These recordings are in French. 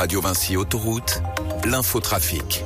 Radio Vinci Autoroute, l'infotrafic.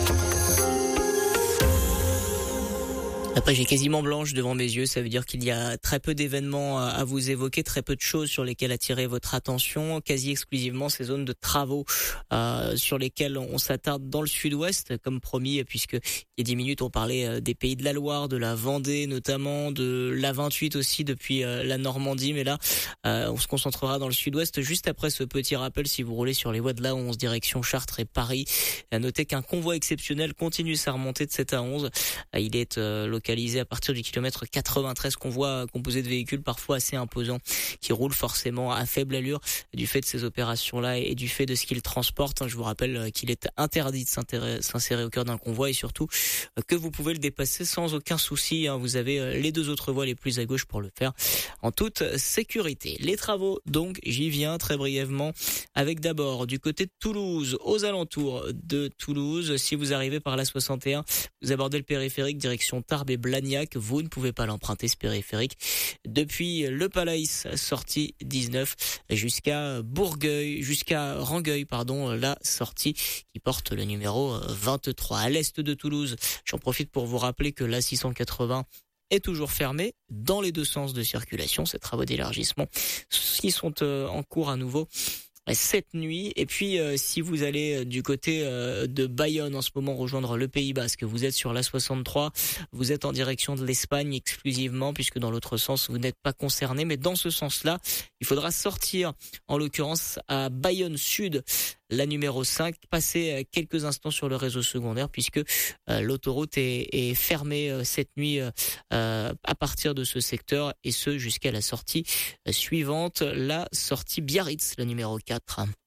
La page est quasiment blanche devant mes yeux, ça veut dire qu'il y a très peu d'événements à vous évoquer, très peu de choses sur lesquelles attirer votre attention, quasi exclusivement ces zones de travaux sur lesquelles on s'attarde dans le sud-ouest, comme promis, puisque il y a 10 minutes on parlait des Pays de la Loire, de la Vendée notamment, de l'A28 aussi depuis la Normandie, mais là on se concentrera dans le sud-ouest juste après ce petit rappel. Si vous roulez sur les voies de l'A11 direction Chartres et Paris, à noter qu'un convoi exceptionnel continue sa remontée de 7 à 11. Il est localisé à partir du kilomètre 93, convoi composé de véhicules parfois assez imposants qui roulent forcément à faible allure du fait de ces opérations-là et du fait de ce qu'ils transportent. Je vous rappelle qu'il est interdit de s'insérer au cœur d'un convoi et surtout que vous pouvez le dépasser sans aucun souci. Vous avez les deux autres voies les plus à gauche pour le faire en toute sécurité. Les travaux, donc, j'y viens très brièvement avec d'abord du côté de Toulouse, aux alentours de Toulouse. Si vous arrivez par la 61, vous abordez le périphérique direction Tarbes et Blagnac, vous ne pouvez pas l'emprunter ce périphérique depuis le Palais sortie 19 jusqu'à Bourgueil, jusqu'à Rangueil la sortie qui porte le numéro 23 à l'est de Toulouse. J'en profite pour vous rappeler que la 680 est toujours fermée dans les deux sens de circulation. Ces travaux d'élargissement qui sont en cours à nouveau cette nuit. Et puis si vous allez du côté de Bayonne en ce moment rejoindre le Pays Basque, vous êtes sur la 63, vous êtes en direction de l'Espagne exclusivement, puisque dans l'autre sens vous n'êtes pas concerné, mais dans ce sens-là il faudra sortir en l'occurrence à Bayonne Sud, la numéro 5, passer quelques instants sur le réseau secondaire puisque l'autoroute est fermée cette nuit à partir de ce secteur, et ce jusqu'à la sortie suivante, la sortie Biarritz, la numéro 4.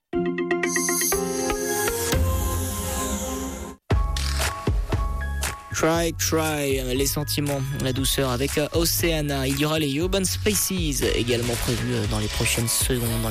Try, les sentiments, la douceur avec Oceana. Il y aura les Urban Spaces également prévus dans les prochaines secondes.